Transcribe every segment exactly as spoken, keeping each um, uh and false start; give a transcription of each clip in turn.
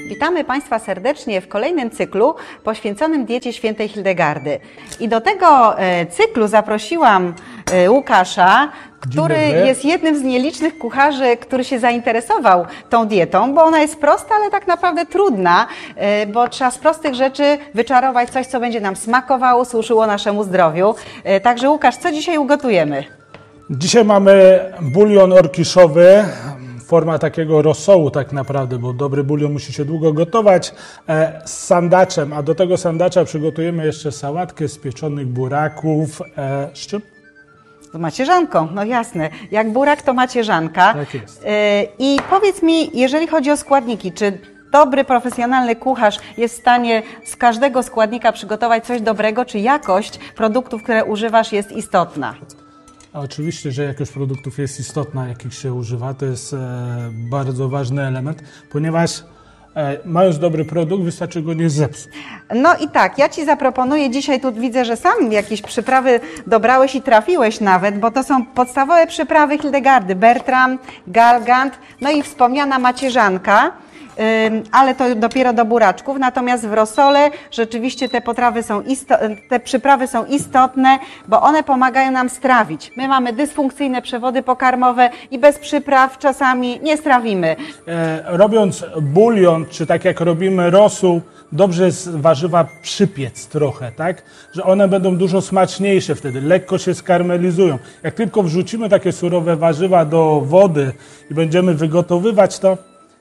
Witamy Państwa serdecznie w kolejnym cyklu poświęconym diecie świętej Hildegardy. I do tego cyklu zaprosiłam Łukasza, który jest jednym z nielicznych kucharzy, który się zainteresował tą dietą, bo ona jest prosta, ale tak naprawdę trudna, bo trzeba z prostych rzeczy wyczarować coś, co będzie nam smakowało, służyło naszemu zdrowiu. Także Łukasz, co dzisiaj ugotujemy? Dzisiaj mamy bulion orkiszowy, forma takiego rosołu tak naprawdę, bo dobry bulion musi się długo gotować, e, z sandaczem, a do tego sandacza przygotujemy jeszcze sałatkę z pieczonych buraków. E, z czym? Z macierzanką, no jasne. Jak burak, to macierzanka. Tak jest. E, I powiedz mi, jeżeli chodzi o składniki, czy dobry, profesjonalny kucharz jest w stanie z każdego składnika przygotować coś dobrego, czy jakość produktów, które używasz, jest istotna? A oczywiście, że jakość produktów jest istotna, jakich się używa. To jest e, bardzo ważny element, ponieważ e, mając dobry produkt, wystarczy go nie zepsuć. No i tak, ja Ci zaproponuję dzisiaj, tu widzę, że sam jakieś przyprawy dobrałeś i trafiłeś nawet, bo to są podstawowe przyprawy Hildegardy, Bertram, Galgant, no i wspomniana macierzanka. Ale to dopiero do buraczków, natomiast w rosole rzeczywiście te potrawy są te przyprawy są istotne, bo one pomagają nam strawić. My mamy dysfunkcyjne przewody pokarmowe i bez przypraw czasami nie strawimy. E, robiąc bulion, czy tak jak robimy rosół, dobrze jest warzywa przypiec trochę, tak? Że one będą dużo smaczniejsze wtedy, lekko się skarmelizują. Jak tylko wrzucimy takie surowe warzywa do wody i będziemy wygotowywać to,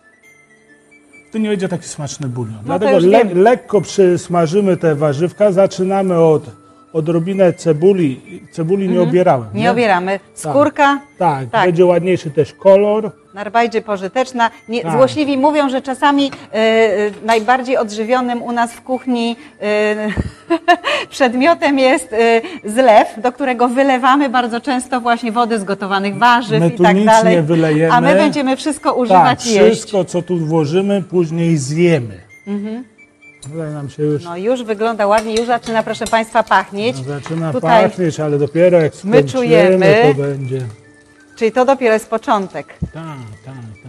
to nie będzie taki smaczny bulion. No Dlatego le lekko przysmażymy te warzywka. Zaczynamy od odrobinę cebuli. Cebuli mhm. nie obierałem. Nie, nie obieramy. Skórka. Tak, tak, tak, będzie ładniejszy też kolor. Najbardziej pożyteczna. Nie, tak. Złośliwi mówią, że czasami y, y, najbardziej odżywionym u nas w kuchni y, przedmiotem jest y, zlew, do którego wylewamy bardzo często właśnie wodę z gotowanych warzyw my i tu tak nic dalej. nie wylejemy. A my będziemy wszystko używać tak, i jeść. Wszystko, co tu włożymy, później zjemy. Mhm. Tutaj nam się już... No już wygląda ładnie, już zaczyna, proszę Państwa, pachnieć. No, zaczyna Tutaj pachnieć, ale dopiero jak skończymy, my czujemy, to będzie... Czyli to dopiero jest początek. Tak, tak, tak.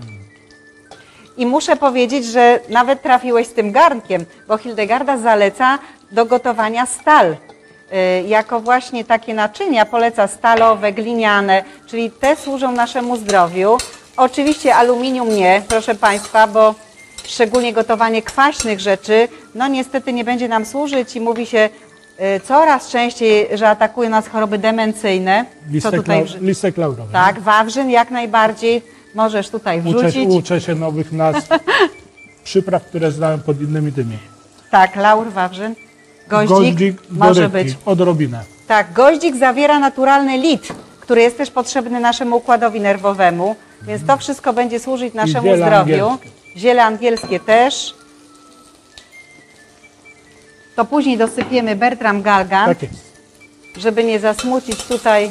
I muszę powiedzieć, że nawet trafiłeś z tym garnkiem, bo Hildegarda zaleca do gotowania stal. Yy, jako właśnie takie naczynia poleca stalowe, gliniane, czyli te służą naszemu zdrowiu. Oczywiście aluminium nie, proszę Państwa, bo szczególnie gotowanie kwaśnych rzeczy, no niestety nie będzie nam służyć i mówi się yy, coraz częściej, że atakują nas choroby demencyjne. Listek, Co tutaj... lau listek laurowy. Tak, wawrzyn jak najbardziej możesz tutaj wrzucić. Uczę, uczę się nowych nazw przypraw, które znałem pod innymi tymi. Tak, laur, wawrzyn, goździk, goździk może rybki, być. Odrobinę. Tak, goździk zawiera naturalny lit, który jest też potrzebny naszemu układowi nerwowemu, więc to wszystko będzie służyć naszemu ziele zdrowiu. Angielskie. Ziele angielskie też. To później dosypiemy Bertram Galgant, Tak jest. żeby nie zasmucić tutaj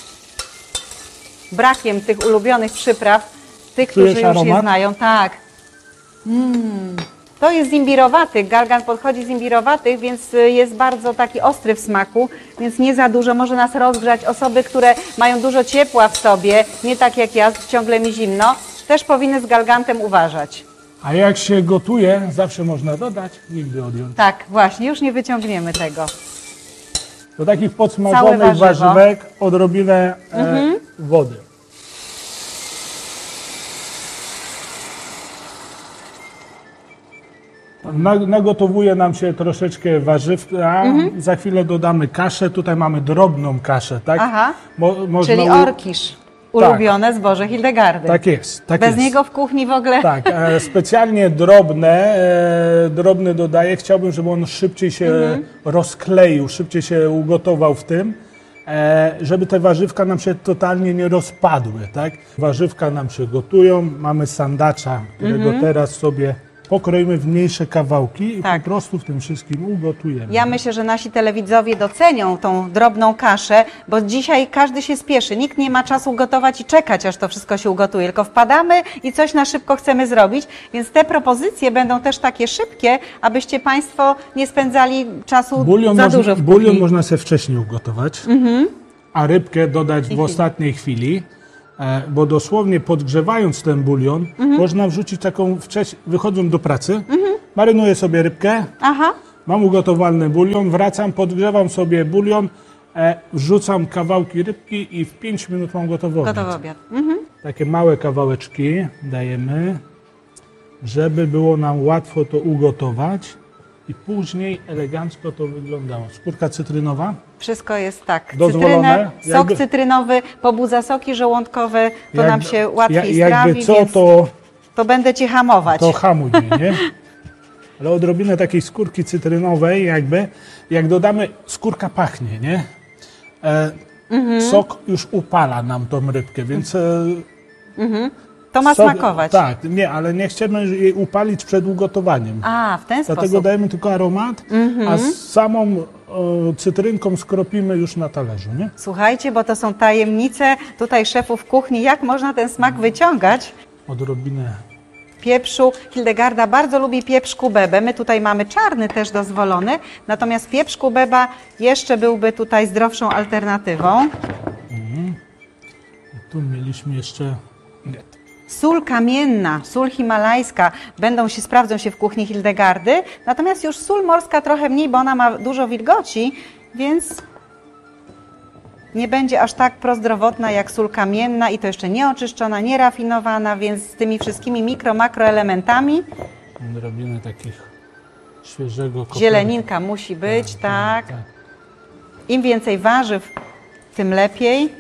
brakiem tych ulubionych przypraw, tych, Czujesz którzy już aromat? je znają. Tak. Mm. To jest z imbirowatych, Galgant podchodzi z imbirowatych, więc jest bardzo taki ostry w smaku, więc nie za dużo, może nas rozgrzać. Osoby, które mają dużo ciepła w sobie, nie tak jak ja, ciągle mi zimno, też powinny z Galgantem uważać. A jak się gotuje, zawsze można dodać, nigdy odjąć. Tak, właśnie, już nie wyciągniemy tego. Do takich podsmażonych warzywek odrobinę mhm. e, wody. Nagotowuje nam się troszeczkę warzywka, mhm. za chwilę dodamy kaszę, tutaj mamy drobną kaszę, tak? Aha, Mo można czyli orkisz, ulubione tak. zboże Hildegardy. Tak jest. Tak Bez jest. niego w kuchni w ogóle? Tak, e, specjalnie drobne, e, drobny dodaję, chciałbym, żeby on szybciej się mhm. rozkleił, szybciej się ugotował w tym, e, żeby te warzywka nam się totalnie nie rozpadły, tak? Warzywka nam się gotują, mamy sandacza, którego mhm. teraz sobie pokroimy w mniejsze kawałki i tak. po prostu w tym wszystkim ugotujemy. Ja myślę, że nasi telewidzowie docenią tą drobną kaszę, bo dzisiaj każdy się spieszy. Nikt nie ma czasu gotować i czekać, aż to wszystko się ugotuje, tylko wpadamy i coś na szybko chcemy zrobić, więc te propozycje będą też takie szybkie, abyście Państwo nie spędzali czasu bulion za można, dużo w kuchni. Bulion można sobie wcześniej ugotować, mhm. a rybkę dodać w ostatniej chwili. e, bo dosłownie podgrzewając ten bulion, mhm. można wrzucić taką, wcześniej, wychodząc do pracy, mhm. marynuję sobie rybkę, Aha. mam ugotowany bulion, wracam, podgrzewam sobie bulion, e, wrzucam kawałki rybki i w pięć minut mam gotowy obiad. Gotowy obiad. Mhm. Takie małe kawałeczki dajemy, żeby było nam łatwo to ugotować i później elegancko to wyglądało. Skórka cytrynowa. Wszystko jest tak. Dozwolone. Cytrynę, sok jakby, cytrynowy pobudza soki żołądkowe, to jak, nam się łatwiej jak, strawi, jakby co, więc to, to będę Cię hamować. To hamuj mnie, nie? Ale odrobinę takiej skórki cytrynowej jakby, jak dodamy, skórka pachnie, nie? E, mhm. Sok już upala nam tą rybkę, więc... E, mhm. To ma sok, smakować. Tak, nie, ale nie chcemy jej upalić przed ugotowaniem. A, w ten Dlatego sposób. dajemy tylko aromat, mhm. a z samą o, cytrynką skropimy już na talerzu, nie? Słuchajcie, bo to są tajemnice tutaj szefów kuchni, jak można ten smak wyciągać. Odrobinę Pieprzu. Hildegarda bardzo lubi pieprz kubebę. My tutaj mamy czarny też dozwolony, natomiast pieprz kubeba jeszcze byłby tutaj zdrowszą alternatywą. Mhm. Tu mieliśmy jeszcze... Sól kamienna, sól himalajska będą się, sprawdzą się w kuchni Hildegardy, natomiast już sól morska trochę mniej, bo ona ma dużo wilgoci, więc nie będzie aż tak prozdrowotna jak sól kamienna i to jeszcze nieoczyszczona, nierafinowana, więc z tymi wszystkimi mikro, makroelementami. Odrobinę takich świeżego koperka. Zieleninka musi być, tak, tak. tak. Im więcej warzyw, tym lepiej.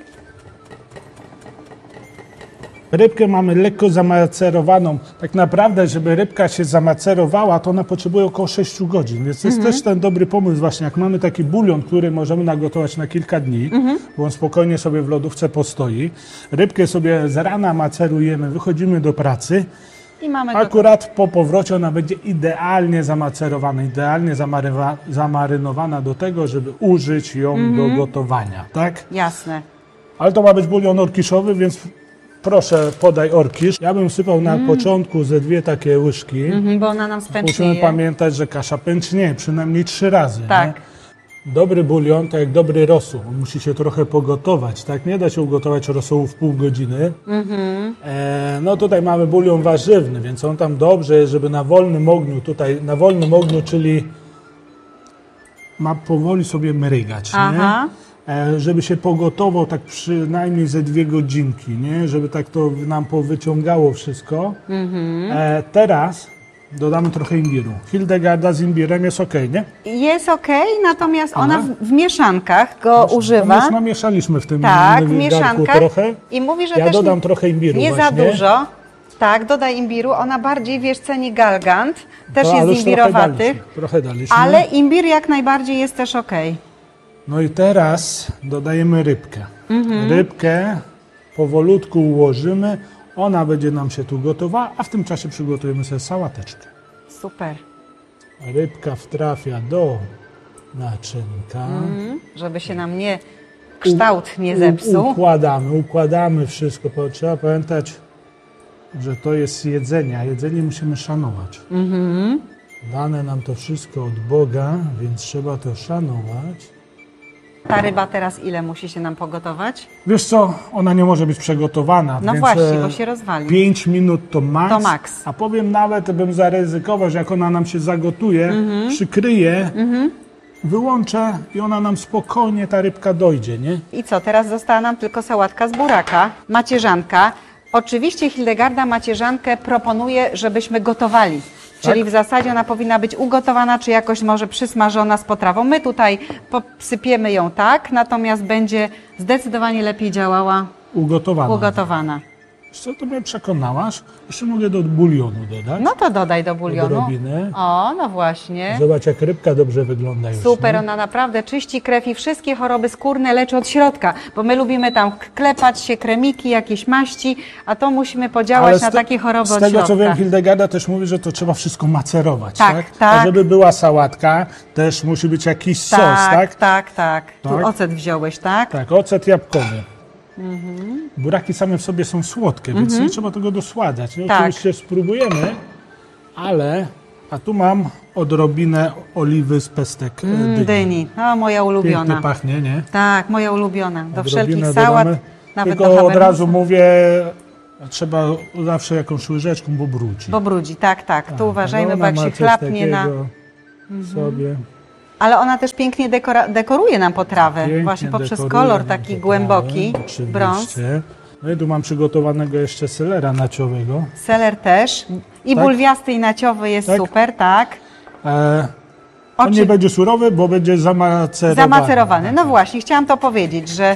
Rybkę mamy lekko zamacerowaną. Tak naprawdę, żeby rybka się zamacerowała, to ona potrzebuje około sześć godzin. Więc to jest mhm. też ten dobry pomysł właśnie, jak mamy taki bulion, który możemy nagotować na kilka dni, mhm. bo on spokojnie sobie w lodówce postoi. Rybkę sobie z rana macerujemy, wychodzimy do pracy. I mamy Akurat gotowe. Po powrocie ona będzie idealnie zamacerowana, idealnie zamarywa, zamarynowana do tego, żeby użyć ją mhm. do gotowania. Tak? Jasne. Ale to ma być bulion orkiszowy, więc... Proszę, podaj orkisz. Ja bym sypał na mm. początku ze dwie takie łyżki. Mm-hmm, bo ona nam spęcznieje. Musimy pamiętać, że kasza pęcznieje przynajmniej trzy razy. Tak. Nie? Dobry bulion to jak dobry rosół. On musi się trochę pogotować. Tak? Nie da się ugotować rosołu w pół godziny. Mm-hmm. E, no tutaj mamy bulion warzywny, więc on tam dobrze jest, żeby na wolnym ogniu, tutaj na wolnym ogniu, czyli ma powoli sobie mrygać. Aha. Nie? Żeby się pogotował tak przynajmniej ze dwie godzinki, nie? Żeby tak to nam powyciągało wszystko. Mm-hmm. E, teraz dodamy trochę imbiru. Hildegarda z imbirem jest ok, nie? Jest ok, natomiast Aha. ona w, w mieszankach go Wiesz, używa. My już namieszaliśmy w tym tak, w mieszankach trochę. I mówi, że ja też dodam trochę imbiru nie właśnie. za dużo. Tak, dodaj imbiru. Ona bardziej, wiesz, ceni galgant. Też to, jest imbirowaty. Trochę daliśmy, trochę daliśmy. Ale imbir jak najbardziej jest też ok. No i teraz dodajemy rybkę. Mhm. Rybkę powolutku ułożymy, ona będzie nam się tu gotowała, a w tym czasie przygotujemy sobie sałateczkę. Super. Rybka wtrafia do naczynka. Mhm. Żeby się nam nie kształt nie zepsuł. U, układamy, układamy wszystko. Trzeba pamiętać, że to jest jedzenie, a jedzenie musimy szanować. Mhm. Dane nam to wszystko od Boga, więc trzeba to szanować. Ta ryba teraz ile musi się nam pogotować? Wiesz co, ona nie może być przygotowana. No więc właśnie, bo się rozwali. pięć minut to max, to max. A powiem nawet, bym zaryzykował, że jak ona nam się zagotuje, mm-hmm. przykryje, mm-hmm. wyłączę i ona nam spokojnie, ta rybka dojdzie, nie? I co, teraz została nam tylko sałatka z buraka, macierzanka. Oczywiście Hildegarda macierzankę proponuje, żebyśmy gotowali. Czyli tak? w zasadzie ona powinna być ugotowana, czy jakoś może przysmażona z potrawą. My tutaj posypiemy ją tak, natomiast będzie zdecydowanie lepiej działała ugotowana. ugotowana. Co to mnie przekonałaś? Jeszcze mogę do bulionu dodać. No to dodaj do bulionu. Odrobinę. O, no właśnie. Zobacz, jak rybka dobrze wygląda już. Super, nie? Ona naprawdę czyści krew i wszystkie choroby skórne leczy od środka, bo my lubimy tam klepać się, kremiki, jakieś maści, a to musimy podziałać na takie choroby od środka. Z tego co wiem, Hildegarda też mówi, że to trzeba wszystko macerować, tak? Tak, tak. A żeby była sałatka, też musi być jakiś tak, sos, tak? Tak, tak, Tu tak. ocet wziąłeś, tak? Tak, ocet jabłkowy. Mhm. Buraki same w sobie są słodkie, więc mhm. nie trzeba tego dosładzać. No, tak. Oczywiście spróbujemy, ale... A tu mam odrobinę oliwy z pestek mm, dyni. dyni. O, moja ulubiona. Pięknie pachnie, nie? Tak, moja ulubiona. Do Odrobinę wszelkich sałat dodamy. Nawet do Tylko od habermusa. razu mówię, trzeba zawsze jakąś łyżeczką, bo brudzi. Bo brudzi, tak, tak. Tu uważajmy, bo Ona jak ma się coś chlapnie na... takiego sobie. Ale ona też pięknie dekora... dekoruje nam potrawę. Pięknie Właśnie poprzez dekoruje kolor nam taki potrawę, głęboki, oczywiście. brąz. No i tu mam przygotowanego jeszcze selera naciowego. Seler też. I Tak? bulwiasty i naciowy jest Tak? super, tak. E, on Oczy... nie będzie surowy, bo będzie zamacerowany. Zamacerowany. No właśnie, chciałam to powiedzieć, że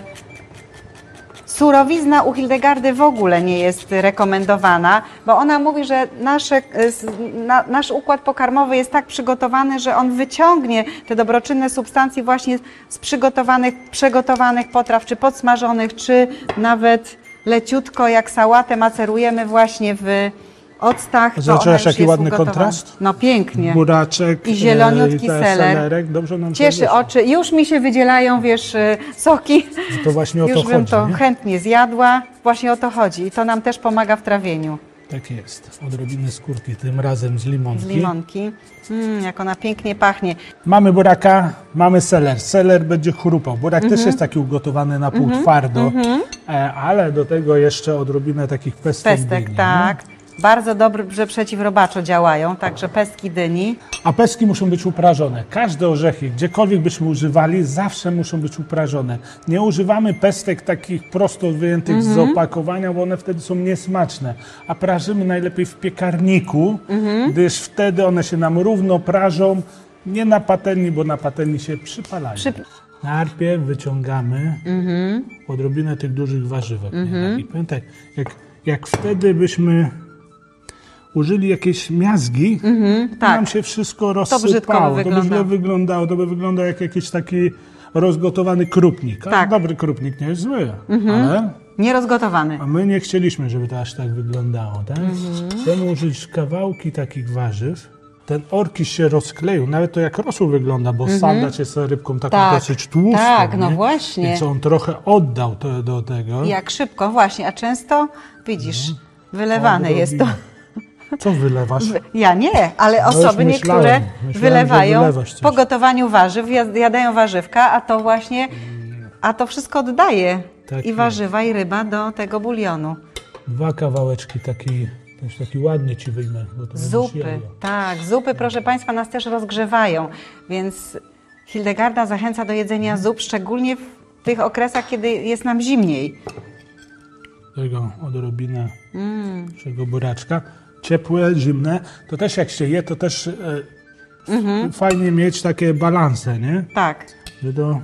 surowizna u Hildegardy w ogóle nie jest rekomendowana, bo ona mówi, że nasze, na, nasz układ pokarmowy jest tak przygotowany, że on wyciągnie te dobroczynne substancje właśnie z przygotowanych, przegotowanych potraw, czy podsmażonych, czy nawet leciutko jak sałatę macerujemy właśnie w octach. To Zobaczyłaś, ona już jaki jest ładny ugotowana. kontrast? No pięknie. Buraczek I zieloniutki i te seler. selerek. Dobrze nam to Cieszy wyszło. oczy. Już mi się wydzielają, wiesz, y, soki. To właśnie o to Już bym chodzi. to nie? chętnie zjadła. Właśnie o to chodzi. I to nam też pomaga w trawieniu. Tak jest. Odrobiny skórki, tym razem z limonki. Z limonki. Mm, jak ona pięknie pachnie. Mamy buraka, mamy seler. Seler będzie chrupał. Burak Mhm. też jest taki ugotowany na pół twardo, e, ale do tego jeszcze odrobinę takich pestek Pestek, dyni, tak. Bardzo dobrze przeciwrobaczo działają, także pestki dyni. A pestki muszą być uprażone. Każde orzechy, gdziekolwiek byśmy używali, zawsze muszą być uprażone. Nie używamy pestek takich prosto wyjętych z opakowania, bo one wtedy są niesmaczne. A prażymy najlepiej w piekarniku, gdyż wtedy one się nam równo prażą, nie na patelni, bo na patelni się przypalają. Przy... Najpierw wyciągamy odrobinę tych dużych warzywek. nie? I pamiętaj, jak, jak wtedy byśmy użyli jakieś miazgi, to tak. nam się wszystko brzydko by rozsypało. To by źle wyglądało. wyglądało. To by wyglądał jak jakiś taki rozgotowany krupnik. A Tak. dobry krupnik nie jest zły, ale Nierozgotowany. a my nie chcieliśmy, żeby to aż tak wyglądało. Tak? Chcemy użyć kawałki takich warzyw. Ten orkisz się rozkleił. Nawet to jak rosół wygląda, bo sandacz jest rybką taką Tak. dosyć tłustą. Tak, no nie? właśnie. Więc on trochę oddał to do tego. Jak szybko, właśnie. A często, widzisz, wylewane jest to. Co wylewasz? Ja nie, ale No już osoby myślałem. niektóre Myślałem, że wylewają wylewasz coś. po gotowaniu warzyw, jad- jadają warzywka, a to właśnie, a to wszystko oddaje Tak i jest. warzywa, i ryba do tego bulionu. Dwa kawałeczki taki, też taki ładny ci wyjmę. Bo to będziesz Zupy, jadła. tak, zupy, proszę Państwa, nas też rozgrzewają, więc Hildegarda zachęca do jedzenia zup, szczególnie w tych okresach, kiedy jest nam zimniej. Tego odrobinę Mm. naszego buraczka. Ciepłe, zimne. To też jak się je, to też e, Mhm. fajnie mieć takie balanse, nie? Tak, Że to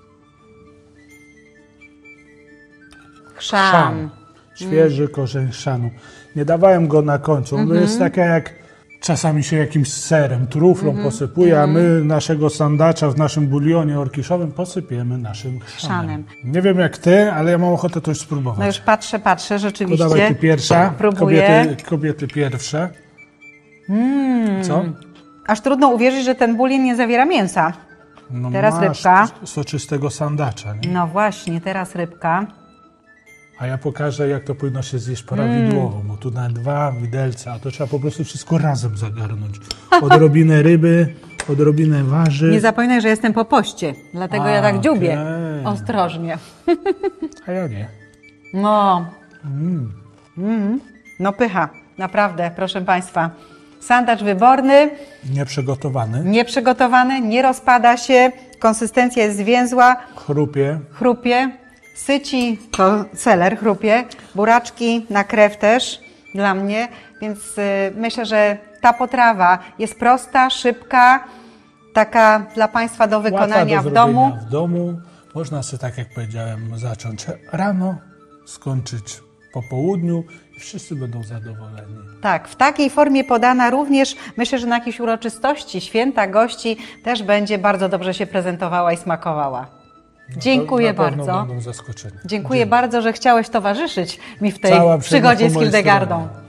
chrzan. chrzan. Świeży korzeń chrzanu. Nie dawałem go na końcu. On Mhm. jest takie jak czasami się jakimś serem, truflą Mhm. posypuje, a my naszego sandacza w naszym bulionie orkiszowym posypiemy naszym chrzanem. Chrzanem. Nie wiem jak ty, ale ja mam ochotę to już spróbować. No już patrzę, patrzę, To rzeczywiście. dawaj ty pierwsza. Próbuję. Kobiety, kobiety pierwsze. Co? Aż trudno uwierzyć, że ten bulion nie zawiera mięsa. No Teraz masz rybka. soczystego sandacza, nie? No właśnie, teraz rybka. A ja pokażę, jak to powinno się zjeść prawidłowo, bo tu na dwa widelca, a to trzeba po prostu wszystko razem zagarnąć. Odrobinę ryby, odrobinę warzyw. Nie zapominaj, że jestem po poście, dlatego A, ja tak dziubię. okej. Ostrożnie. A ja nie. No. Mm. No pycha, naprawdę, proszę Państwa. Sandacz wyborny, Nieprzygotowany. nieprzygotowany, nie rozpada się, konsystencja jest zwięzła, Chrupie. chrupie, syci, to seler chrupie, buraczki na krew też dla mnie, więc y, myślę, że ta potrawa jest prosta, szybka, taka dla Państwa do Łatwa wykonania do w domu. zrobienia w domu. Można sobie, tak jak powiedziałem, zacząć rano, skończyć po południu i wszyscy będą zadowoleni. Tak, w takiej formie podana również, myślę, że na jakieś uroczystości, święta, gości też będzie bardzo dobrze się prezentowała i smakowała. Dziękuję Na pewno bardzo. Będą zaskoczeni. Dziękuję bardzo, że chciałeś towarzyszyć mi w tej Cała przyjemność przygodzie po z mojej Hildegardą. stronie.